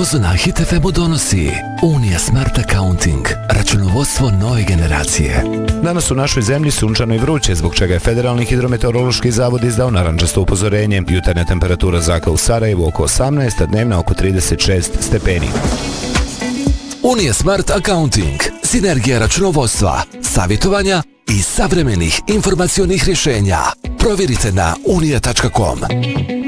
Pauzu na Hit FM-u donosi Unija Smart Accounting, računovodstvo nove generacije. Danas u našoj zemlji sunčano i vruće, zbog čega je Federalni hidrometeorološki zavod izdao narandžasto upozorenje. Jutarnja temperatura zraka u Sarajevu oko 18, a dnevna oko 36 stepeni. Unija Smart Accounting, sinergija računovodstva, savjetovanja i savremenih informacionih rješenja. Provjerite na unija.com.